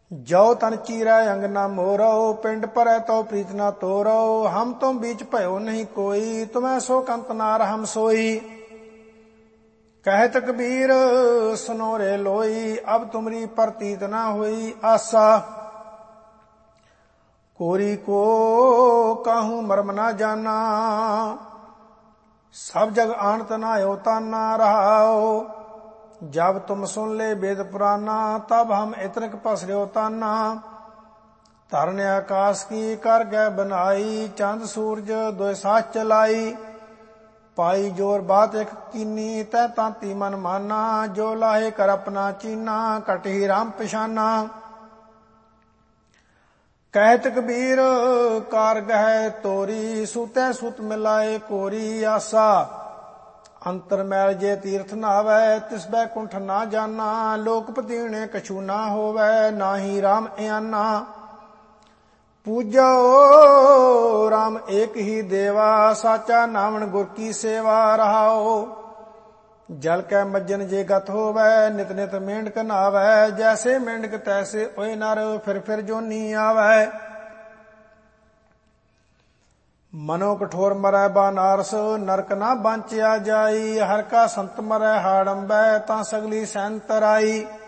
जो तन चीरै अंग न मोरो, पिंड परै तो प्रीत न तोरो। हम तुम बीच भयो नहीं कोई, तुम्हें सो कंत नार हम सोई। कहत कबीर सुनो रे लोई, अब तुमरी प्रतीत न हुई आशा। कोरी को कहूँ मर्म न जाना, सब जग आनत न होता न रहाओ। जब तुम सुन ले वेद पुराना, तब हम इतरक पसर्यो ताना। धरन आकाश की कर गए बनाई, चंद सूरज दो साथ चलाई। पाई जोर बात एक कीनी, तै तांती मन माना। जो लाहे कर अपना चीना, कटही राम पिशाना। कहत कबीर कारग है तोरी, सूतै सुत मिलाए कोरी आसा। अंतर मैल जे तीर्थ नावै, तिस बैकुंठ ना जाना। लोक पतीणे कछु ना होवै, नाही राम आना। पूजो राम एक ही देवा, साचा नामन गुर की सेवा रहाओ। जल कै मज्जन जे गत होवै, नित नित मेंढक नावै। जैसे मेंढक तैसे ओए नर, फिर जोनी आवै। मनो कठोर मरै बानारस, नरक ना बांचिया जाई। हर का संत मरै हाड़ंबै, तां सगली सैन तराई।